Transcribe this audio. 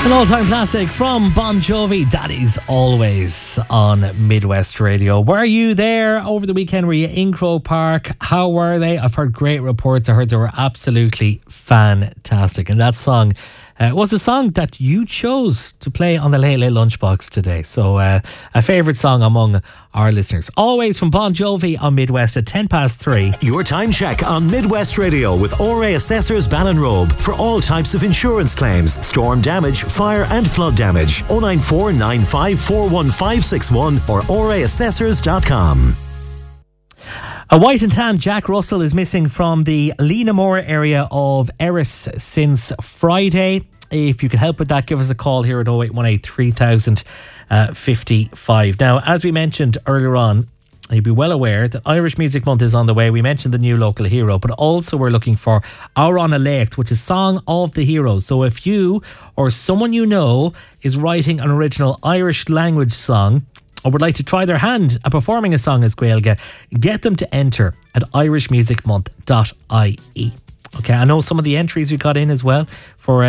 An all-time classic from Bon Jovi, that is Always on Midwest Radio. Were you there over the weekend? Were you in Croke Park? How were they? I've heard great reports. I heard they were absolutely fantastic. And that song was a song that you chose to play on the Late Late Lunchbox today. So a favourite song among our listeners. Always from Bon Jovi on Midwest at 3:10. Your time check on Midwest Radio with ORA Assessors Ballinrobe for all types of insurance claims, storm damage, fire and flood damage. 094 9541561 or oraassessors.com. A white and tan Jack Russell is missing from the Leenamore area of Erris since Friday. If you can help with that, give us a call here at 0818 3000 55. Now, as we mentioned earlier on, you'll be well aware that Irish Music Month is on the way. We mentioned the new local hero, but also we're looking for Áran a Lecht, which is Song of the Heroes. So if you or someone you know is writing an original Irish language song or would like to try their hand at performing a song as Gaeilge, get them to enter at irishmusicmonth.ie. Okay, I know some of the entries we got in as well for